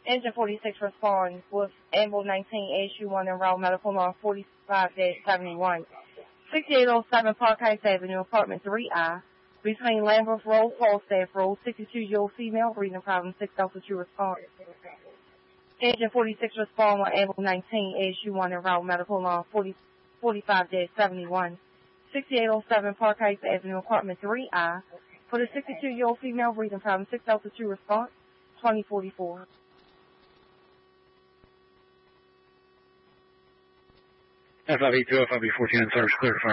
Engine 46 responds with Ambulance 19 ASU1 en route medical law 45-71. 6807 Park Heights Avenue, apartment 3I, between Lambeth Road, Falstaff Road, 62-year-old female, breathing problem, 6 Delta 2 response. Engine 46 respond with Ambulance 19 ASU1 en route medical law 45-71. 6807 Park Heights Avenue, apartment 3I, for the 62-year-old female, breathing problem, 6 Delta 2 response, 2044. FIV2, FIV14 in service, clear to fire.